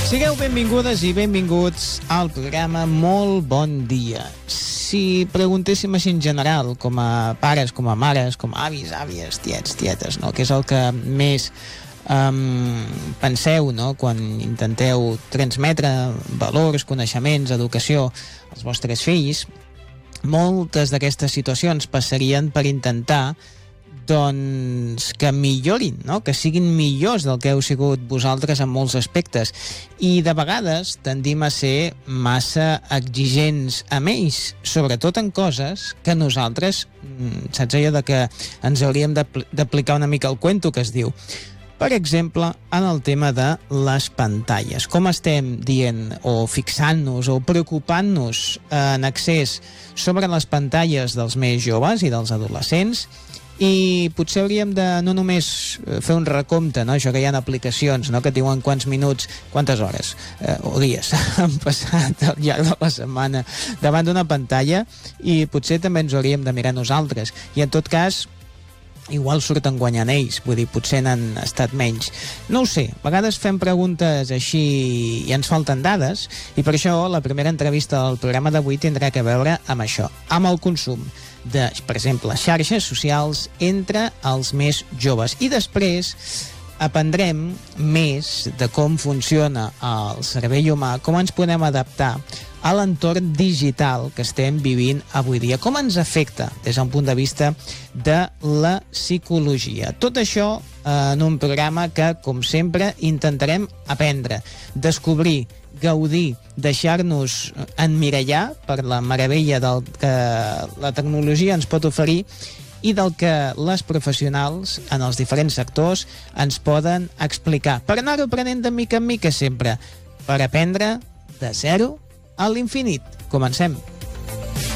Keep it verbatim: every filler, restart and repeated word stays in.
Sigueu benvingudes i benvinguts al programa Molt Bon Dia. Si preguntéssim així en general, com a pares, com a mares, com a avis, àvies, tiets, tietes, no? Què és el que més um, penseu, no? Quan intenteu transmetre valors, coneixements, educació als vostres fills, moltes d'aquestes situacions passarien per intentar doncs que millorin, no? Que siguin millors del que heu sigut vosaltres en molts aspectes. I de vegades tendim a ser massa exigents amb ells, sobretot en coses que nosaltres, saps allò de que ens hauríem d'aplicar una mica el cuento que es diu. Per exemple, en el tema de les pantalles. Com estem dient o fixant-nos o preocupant-nos en excés sobre les pantalles dels més joves i dels adolescents, i potser hauríem de no només fer un recompte, no? Això que hi ha aplicacions, no? Que et diuen quants minuts, quantes hores eh, o dies han passat al llarg de la setmana davant d'una pantalla, i potser també ens ho hauríem de mirar nosaltres, i en tot cas igual surten guanyant ells, vull dir, potser n'han estat menys. No ho sé, a vegades fem preguntes així i ens falten dades, i per això la primera entrevista del programa d'avui tindrà que veure amb això, amb el consum de, per exemple, xarxes socials entre els més joves. I després aprendrem més de com funciona el cervell humà, com ens podem adaptar a l'entorn digital que estem vivint avui dia, com ens afecta des d'un punt de vista de la psicologia. Tot això en un programa que, com sempre, intentarem aprendre, descobrir, gaudir, deixar-nos emmirallar per la meravella del que la tecnologia ens pot oferir i del que les professionals en els diferents sectors ens poden explicar, per anar-ho aprenent de mica en mica sempre, per aprendre de zero a l'infinit. Comencem.